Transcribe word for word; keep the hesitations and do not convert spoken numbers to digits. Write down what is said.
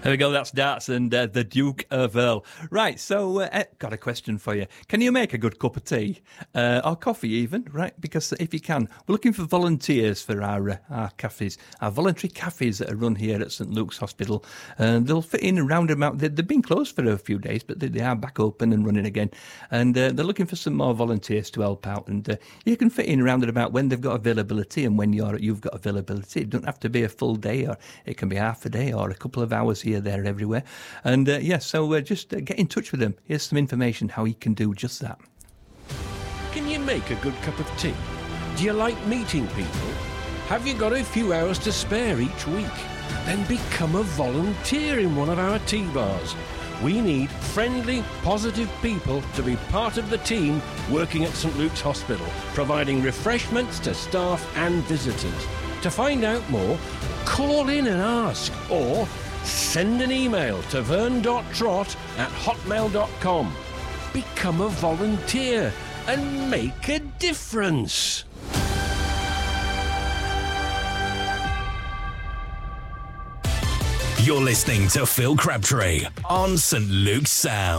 There we go, that's Darts and uh, the Duke of Earl. Right, so uh, got a question for you. Can you make a good cup of tea? Uh, or coffee even, right? Because if you can, we're looking for volunteers for our, uh, our cafes, our voluntary cafes that are run here at St Luke's Hospital. And they'll fit in around about, they, they've been closed for a few days, but they, they are back open and running again. And uh, they're looking for some more volunteers to help out. And uh, you can fit in around and about when they've got availability and when you're, you've got availability. It doesn't have to be a full day, or it can be half a day or a couple of hours here, there, everywhere. And uh, yes, yeah, so uh, just uh, get in touch with them. Here's some information how you can do just that. Can you make a good cup of tea? Do you like meeting people? Have you got a few hours to spare each week? Then become a volunteer in one of our tea bars. We need friendly, positive people to be part of the team working at St Luke's Hospital, providing refreshments to staff and visitors. To find out more, call in and ask, or send an email to vern dot trot at hotmail dot com. Become a volunteer and make a difference. You're listening to Phil Crabtree on St Luke's Sound.